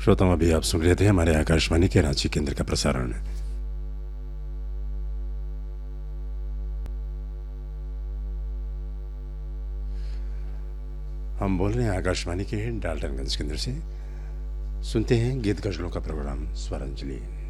श्रोताओं, अभी आप सुन रहे थे हमारे आकाशवाणी के रांची केंद्र का प्रसारण। हम बोल रहे हैं आकाशवाणी के डाल्टनगंज केंद्र से। सुनते हैं गीत गजलों का प्रोग्राम स्वरांजलि।